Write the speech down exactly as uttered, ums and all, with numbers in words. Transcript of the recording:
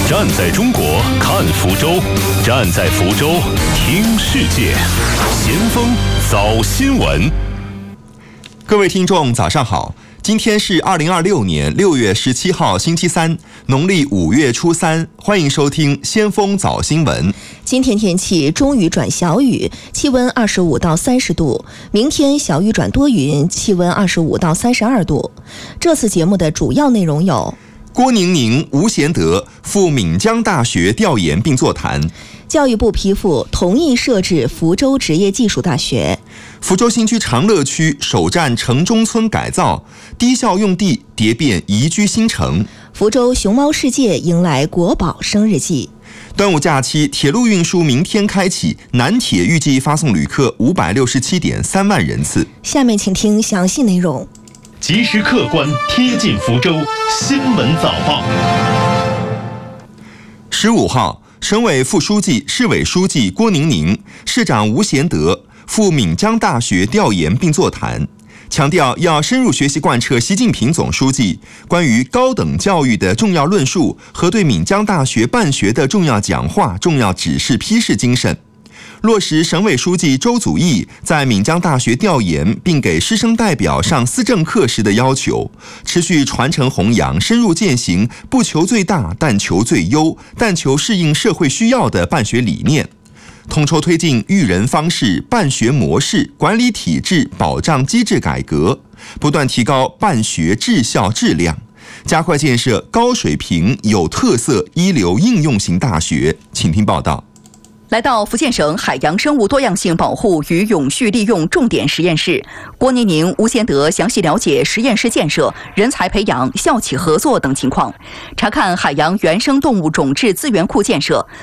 站在中国看福州，站在福州听世界。先锋早新闻， 各位听众早上好，今天是二零二六年六月十七号星期三，农历五月初三，欢迎收听先锋早新闻。 今天天气中雨转小雨，气温二十五到三十度。明天小雨转多云，气温二十五到三十二度。这次节目的主要内容有： 郭宁宁、吴贤德赴闽江大学调研并座谈； 教育部批复同意设置福州职业技术大学； 福州新区长乐区首站城中村改造，低效用地蝶变宜居新城； 福州熊猫世界迎来国宝生日季。 端午假期，铁路运输明天开启，南铁预计发送旅客五百六十七点三万人次。 下面请听详细内容。 及时客观贴近福州新闻早报。 十五号，省委副书记、市委书记郭宁宁、市长吴贤德赴闽江大学调研并座谈，强调要深入学习贯彻习近平总书记关于高等教育的重要论述和对闽江大学办学的重要讲话、重要指示批示精神，落实省委书记周祖义在闽江大学调研并给师生代表上思政课时的要求，持续传承弘扬深入践行不求最大但求最优、但求适应社会需要的办学理念，统筹推进育人方式、办学模式、管理体制、保障机制改革，不断提高办学质效质量，加快建设高水平、有特色一流应用型大学。请听报道。 来到福建省海洋生物多样性保护与永续利用重点实验室，郭宁宁、吴贤德详细了解实验室建设、人才培养、校企合作等情况，查看海洋原生动物种质资源库建设、